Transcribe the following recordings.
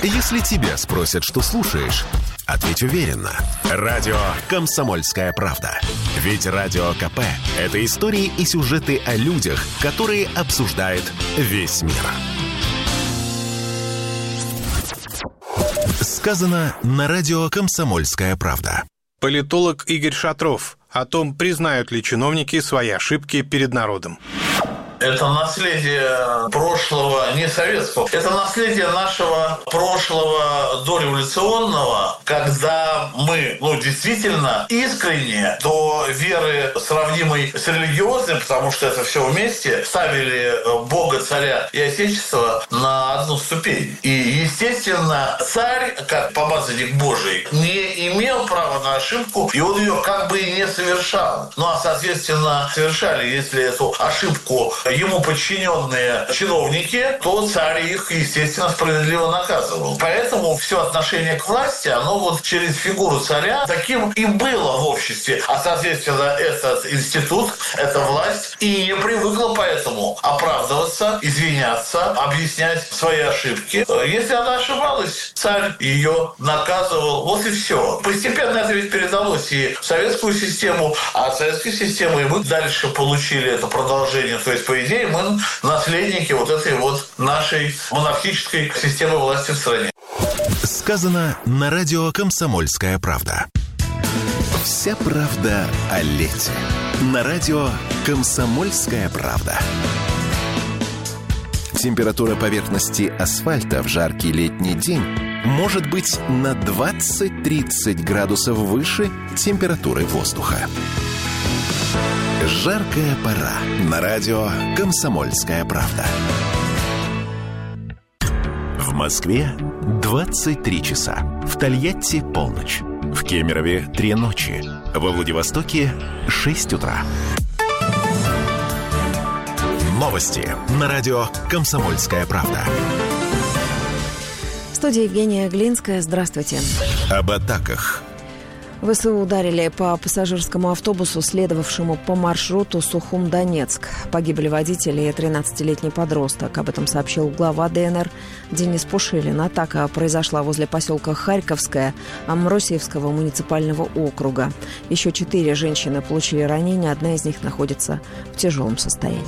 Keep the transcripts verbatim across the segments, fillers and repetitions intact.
Если тебя спросят, что слушаешь, ответь уверенно. Радио «Комсомольская правда». Ведь Радио КП – это истории и сюжеты о людях, которые обсуждает весь мир. Сказано на радио «Комсомольская правда». Политолог Игорь Шатров о том, признают ли чиновники свои ошибки перед народом. Это наследие прошлого, не советского, это наследие нашего прошлого дореволюционного, когда мы, ну, действительно искренне до веры, сравнимой с религиозной, потому что это все вместе, ставили Бога, царя и Отечества на одну ступень. И, естественно, царь, как помазанник Божий, не имел права на ошибку, и он ее как бы и не совершал. Ну, а, соответственно, совершали, если эту ошибку ему подчиненные чиновники, то царь их, естественно, справедливо наказывал. Поэтому все отношение к власти, оно вот через фигуру царя таким и было в обществе. А, соответственно, этот институт, эта власть и не привыкла поэтому оправдываться, извиняться, объяснять свои ошибки. Если она ошибалась, царь ее наказывал. Вот и все. Постепенно это ведь передалось и в советскую систему, а от советской системы и мы дальше получили это продолжение. То есть, по идее, мы наследники вот этой вот нашей монархической системы власти в стране. Сказано на радио «Комсомольская правда». Вся правда о лете. На радио «Комсомольская правда». Температура поверхности асфальта в жаркий летний день может быть на двадцать-тридцать градусов выше температуры воздуха. Жаркая пора. На радио «Комсомольская правда». В Москве двадцать три часа. В Тольятти полночь. В Кемерове три ночи. Во Владивостоке шесть утра. Новости на радио «Комсомольская правда». В студии Евгения Глинская. Здравствуйте. Об атаках. ВСУ ударили по пассажирскому автобусу, следовавшему по маршруту Сухум-Донецк. Погибли водители и тринадцатилетний подросток. Об этом сообщил глава ДНР Денис Пушилин. Атака произошла возле поселка Харьковское Амвросиевского муниципального округа. Еще четыре женщины получили ранения. Одна из них находится в тяжелом состоянии.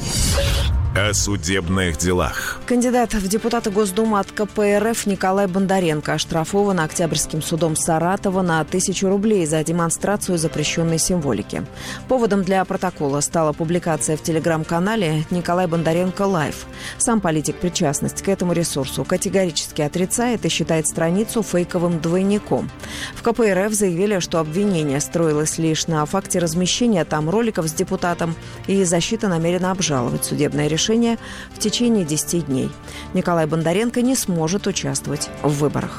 О судебных делах. Кандидат в депутаты Госдумы от ка пэ эр эф Николай Бондаренко оштрафован Октябрьским судом Саратова на тысячу рублей за демонстрацию запрещенной символики. Поводом для протокола стала публикация в телеграм-канале «Николай Бондаренко Лайв». Сам политик причастность к этому ресурсу категорически отрицает и считает страницу фейковым двойником. В ка пэ эр эф заявили, что обвинение строилось лишь на факте размещения там роликов с депутатом, и защита намерена обжаловать судебное решение в течение десяти дней. Николай Бондаренко не сможет участвовать в выборах.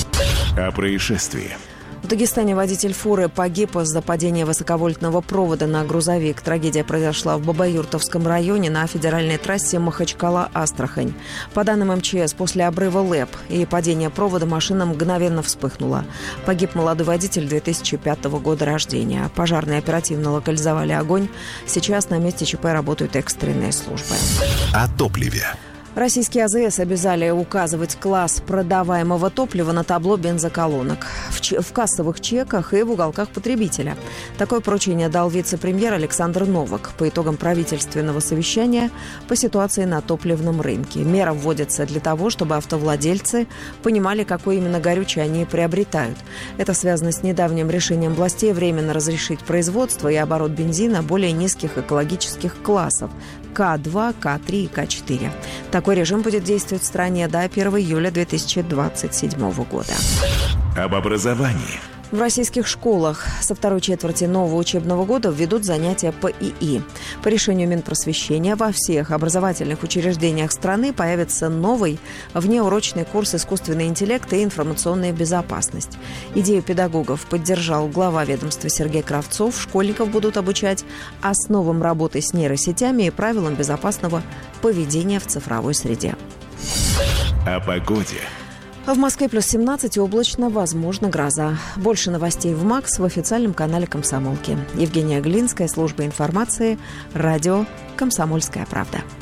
О происшествии. В Дагестане водитель фуры погиб из-за падения высоковольтного провода на грузовик. Трагедия произошла в Бабаюртовском районе на федеральной трассе Махачкала-Астрахань. По данным эм че эс, после обрыва ЛЭП и падения провода машина мгновенно вспыхнула. Погиб молодой водитель две тысячи пятого года рождения. Пожарные оперативно локализовали огонь. Сейчас на месте ЧП работают экстренные службы. О топливе. Российские а зэ эс обязали указывать класс продаваемого топлива на табло бензоколонок, в, ч- в кассовых чеках и в уголках потребителя. Такое поручение дал вице-премьер Александр Новак по итогам правительственного совещания по ситуации на топливном рынке. Мера вводится для того, чтобы автовладельцы понимали, какое именно горючее они приобретают. Это связано с недавним решением властей временно разрешить производство и оборот бензина более низких экологических классов ка два, ка три и ка четыре. Такой режим будет действовать в стране до первого июля две тысячи двадцать седьмого года. Об образовании. В российских школах со второй четверти нового учебного года введут занятия по и и. По решению Минпросвещения во всех образовательных учреждениях страны появится новый внеурочный курс «Искусственный интеллект и информационная безопасность». Идею педагогов поддержал глава ведомства Сергей Кравцов. Школьников будут обучать основам работы с нейросетями и правилам безопасного поведения в цифровой среде. О погоде. В Москве плюс семнадцать, облачно, возможно, гроза. Больше новостей в МАКС в официальном канале «Комсомолки». Евгения Глинская, служба информации, радио «Комсомольская правда».